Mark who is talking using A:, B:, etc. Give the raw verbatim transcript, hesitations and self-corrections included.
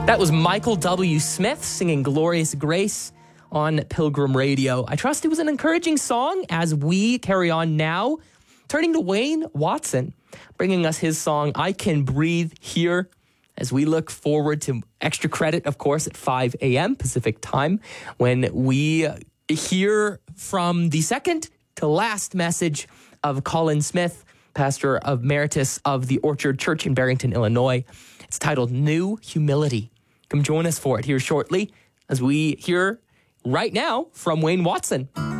A: That was Michael W. Smith singing Glorious Grace on Pilgrim Radio. I trust it was an encouraging song as we carry on now, turning to Wayne Watson, bringing us his song, I Can Breathe Here, as we look forward to Extra Credit, of course, at five a.m. Pacific time, when we hear from the second to last message of Colin Smith, pastor of Emeritus of the Orchard Church in Barrington, Illinois. It's titled New Humility. Come join us for it here shortly as we hear right now from Wayne Watson.